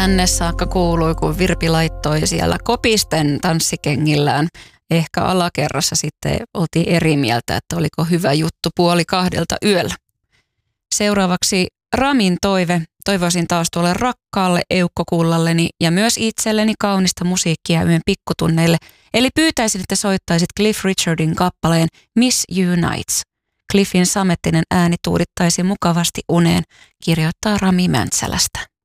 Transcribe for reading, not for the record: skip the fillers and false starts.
tänne saakka kuului, kun Virpi laittoi siellä kopisten tanssikengillään. Ehkä alakerrassa sitten oltiin eri mieltä, että oliko hyvä juttu 1:30 yöllä. Seuraavaksi Ramin toive. Toivoisin taas tuolle rakkaalle eukkokullalleni ja myös itselleni kaunista musiikkia yön pikkutunneille. Eli pyytäisin, että soittaisit Cliff Richardin kappaleen Miss You Nights. Cliffin samettinen ääni tuudittaisi mukavasti uneen, kirjoittaa Rami Mäntsälästä.